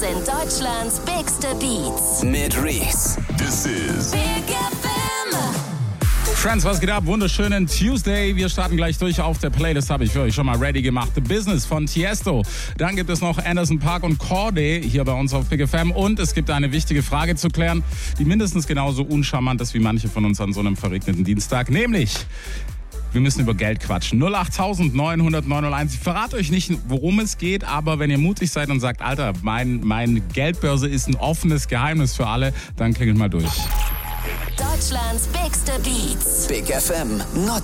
sind Deutschlands bigste Beats. Mit Reese. This is Big FM. Friends, was geht ab? Wunderschönen Tuesday. Wir starten gleich durch. Auf der Playlist habe ich für euch schon mal ready gemacht. The Business von Tiesto. Dann gibt es noch Anderson .Paak und Corday hier bei uns auf Big FM. Und es gibt eine wichtige Frage zu klären, die mindestens genauso uncharmant ist wie manche von uns an so einem verregneten Dienstag. Nämlich, wir müssen über Geld quatschen. 08900 901. Ich verrate euch nicht, worum es geht, aber wenn ihr mutig seid und sagt, Alter, meine Geldbörse ist ein offenes Geheimnis für alle, dann klingelt mal durch. Deutschlands bigste Beats. Big FM Not